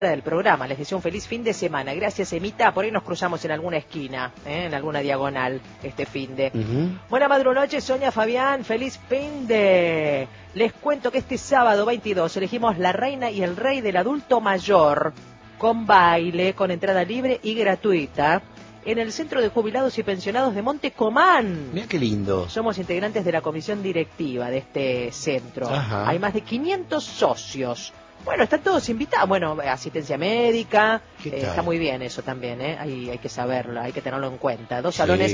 del programa. Les deseo un feliz fin de semana. Gracias, Emita. Por ahí nos cruzamos en alguna esquina, en alguna diagonal este fin de. Buena madrunoche, Sonia, Fabián. Feliz fin de. Les cuento que este sábado 22 elegimos la reina y el rey del adulto mayor con baile, con entrada libre y gratuita en el Centro de Jubilados y Pensionados de Monte Comán. Mira qué lindo. Somos integrantes de la comisión directiva de este centro. Ajá. Hay más de 500 socios. Bueno, están todos invitados. Bueno, asistencia médica, está muy bien eso también, hay que saberlo, hay que tenerlo en cuenta. Dos salones,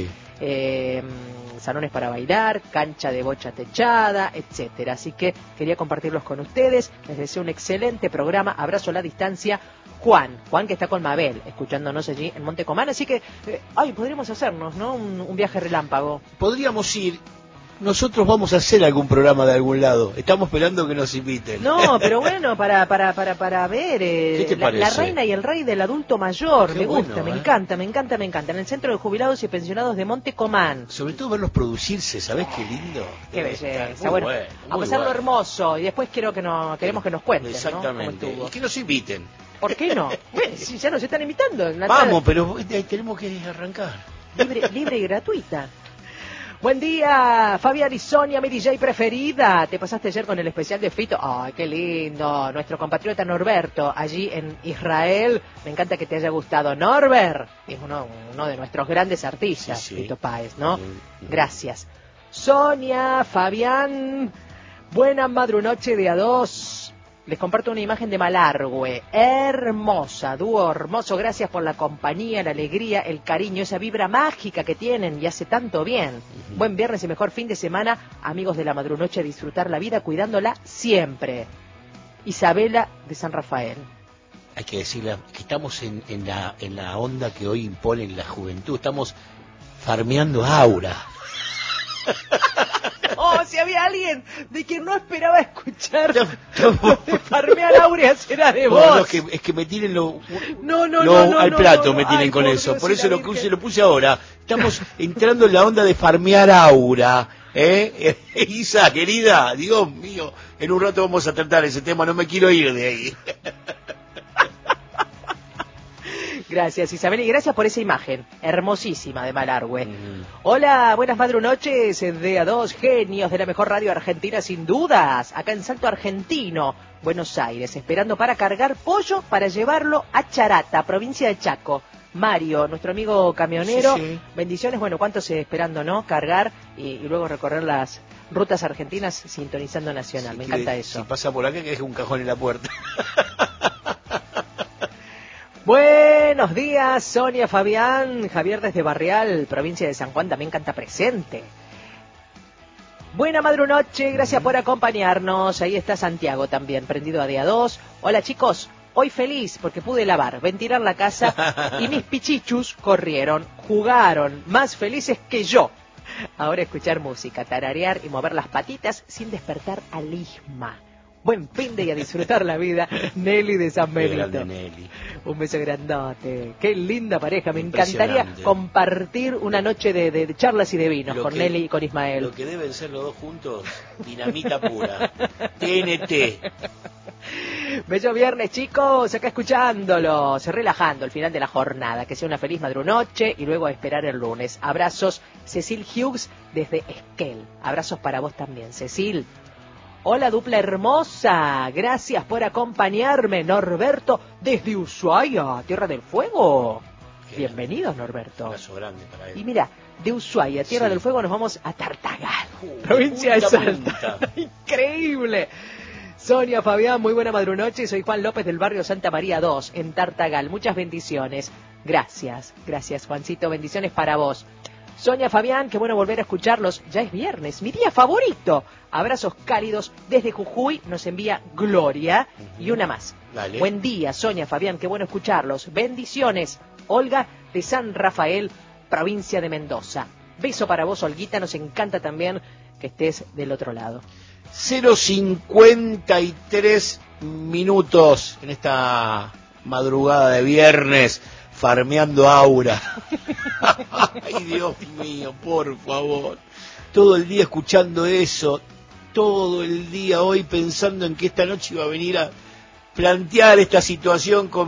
salones para bailar, cancha de bocha techada, etcétera. Así que quería compartirlos con ustedes. Les deseo un excelente programa. Abrazo a la distancia. Juan que está con Mabel, escuchándonos allí en Monte Comán. Así que, podríamos hacernos, ¿no? Un viaje relámpago. Podríamos ir. Nosotros vamos a hacer algún programa de algún lado. Estamos esperando que nos inviten. No, pero bueno, para ver ¿Qué te parece? La reina y el rey del adulto mayor. Qué me gusta, bueno, me encanta. En el Centro de Jubilados y Pensionados de Monte Comán. Sobre todo verlos producirse, ¿sabés qué lindo? Qué belleza. Bueno, vamos a hacerlo hermoso y después queremos que nos cuenten, exactamente, ¿no? Cómo y que nos inviten. ¿Por qué no? Bueno, si ya nos están invitando. Vamos, pero tenemos que arrancar. Libre y gratuita. Buen día, Fabián y Sonia, mi DJ preferida. Te pasaste ayer con el especial de Fito. Ay, qué lindo. Nuestro compatriota Norberto, allí en Israel. Me encanta que te haya gustado. Norbert es uno de nuestros grandes artistas, sí. Fito Páez, ¿no? Gracias. Sonia, Fabián, buena madrunoche de a dos. Les comparto una imagen de Malargüe, hermosa, dúo hermoso, gracias por la compañía, la alegría, el cariño, esa vibra mágica que tienen y hace tanto bien. Buen viernes y mejor fin de semana, amigos de la madrunoche, disfrutar la vida cuidándola siempre. Isabela de San Rafael. Hay que decirle que estamos en la onda que hoy impone la juventud, estamos farmeando aura. Oh, si había alguien de quien no esperaba escuchar de farmear aureas era de vos. No, es que me tienen al plato me tienen con eso. Dios, por eso lo puse ahora. Estamos entrando en la onda de farmear aura. Isa, querida, Dios mío, en un rato vamos a tratar ese tema, no me quiero ir de ahí. Gracias, Isabel, y gracias por esa imagen hermosísima de Malargüe. Hola, buenas madrunoches de a dos, genios de la mejor radio argentina sin dudas, acá en Salto Argentino, Buenos Aires, esperando para cargar pollo para llevarlo a Charata, provincia de Chaco. Mario, nuestro amigo camionero, sí. Bendiciones, bueno, cuántos esperando, ¿no? Cargar y luego recorrer las rutas argentinas sintonizando Nacional, sí, me encanta eso. Si pasa por acá que deje un cajón en la puerta. Buenos días, Sonia, Fabián, Javier desde Barrial, provincia de San Juan, también canta presente. Buena madrunoche, gracias por acompañarnos. Ahí está Santiago también, prendido a día 2. Hola chicos, hoy feliz porque pude lavar, ventilar la casa y mis pichichus corrieron, jugaron, más felices que yo. Ahora escuchar música, tararear y mover las patitas sin despertar al Isma. Buen fin de y a disfrutar la vida, Nelly de San Benito. Un beso grandote. Qué linda pareja, me encantaría compartir una noche de charlas y de vinos con Nelly y con Ismael. Lo que deben ser los dos juntos, dinamita pura. TNT. Bello viernes, chicos, acá escuchándolos, relajando el final de la jornada. Que sea una feliz madrunoche y luego a esperar el lunes. Abrazos, Cecil Hughes desde Esquel. Abrazos para vos también, Cecil. Hola, dupla hermosa, gracias por acompañarme, Norberto, desde Ushuaia, Tierra del Fuego. Bienvenidos, Norberto. Un abrazo grande para él. Y mira, de Ushuaia, Tierra del Fuego, nos vamos a Tartagal, provincia de Salta. Increíble. Sonia, Fabián, muy buena madrunoche, soy Juan López del barrio Santa María 2, en Tartagal, muchas bendiciones. Gracias, Juancito, bendiciones para vos. Sonia, Fabián, qué bueno volver a escucharlos. Ya es viernes, mi día favorito. Abrazos cálidos desde Jujuy, nos envía Gloria. Y una más. Dale. Buen día, Sonia, Fabián, qué bueno escucharlos. Bendiciones. Olga de San Rafael, provincia de Mendoza. Beso para vos, Olguita, nos encanta también que estés del otro lado. 0:53 minutos en esta madrugada de viernes. Farmeando aura. Ay, Dios mío, por favor. Todo el día escuchando eso. Todo el día hoy pensando en que esta noche iba a venir plantear esta situación con